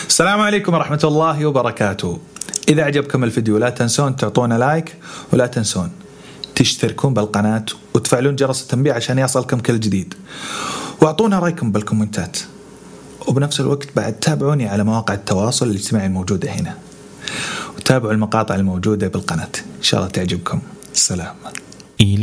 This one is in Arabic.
السلام عليكم ورحمة الله وبركاته. إذا عجبكم الفيديو لا تنسون تعطونا لايك، ولا تنسون تشتركون بالقناة وتفعلون جرس التنبيه عشان يصلكم كل جديد، واعطونا رأيكم بالكومنتات. وبنفس الوقت بعد تابعوني على مواقع التواصل الاجتماعي الموجودة هنا، وتابعوا المقاطع الموجودة بالقناة، إن شاء الله تعجبكم. السلام.